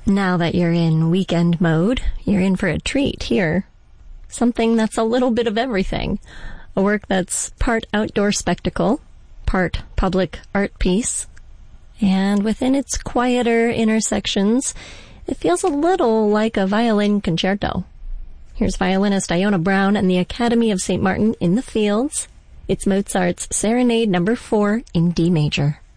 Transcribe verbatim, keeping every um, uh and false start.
Now that you're in weekend mode, you're in for a treat here. Something that's a little bit of everything. A work that's part outdoor spectacle, part public art piece. And within its quieter intersections, it feels a little like a violin concerto. Here's violinist Iona Brown and the Academy of Saint Martin in the Fields. It's Mozart's Serenade Number four in D major.